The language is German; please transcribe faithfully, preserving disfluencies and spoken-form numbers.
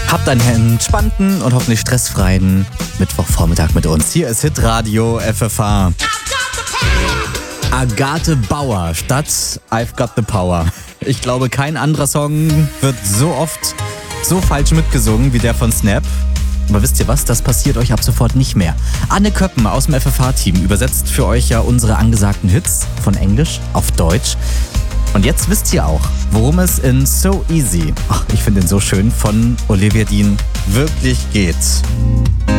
Habt einen entspannten und hoffentlich stressfreien Mittwochvormittag mit uns. Hier ist Hitradio F F H. Agathe Bauer statt I've Got the Power. Ich glaube, kein anderer Song wird so oft so falsch mitgesungen wie der von Snap. Aber wisst ihr was? Das passiert euch ab sofort nicht mehr. Anne Köppen aus dem F F H-Team übersetzt für euch ja unsere angesagten Hits von Englisch auf Deutsch. Und jetzt wisst ihr auch, worum es in So Easy, ach, ich finde ihn so schön, von Olivia Dean wirklich geht.